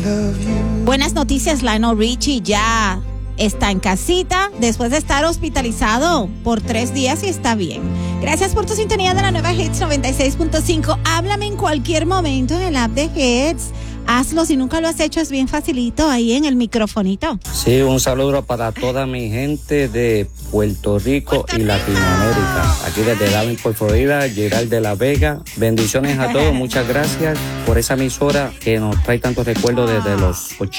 Buenas noticias, Lionel Richie ya está en casita después de estar hospitalizado por 3 días y está bien. Gracias por tu sintonía de la nueva Hits 96.5. Háblame en cualquier momento en el app de Hits. Hazlo, si nunca lo has hecho, es bien facilito ahí en el microfonito. Sí, un saludo para toda mi gente de Puerto Rico y Latinoamérica. Aquí desde Davenport, Florida, Gerald de la Vega. Bendiciones a todos, muchas gracias por esa emisora que nos trae tantos recuerdos desde los 80.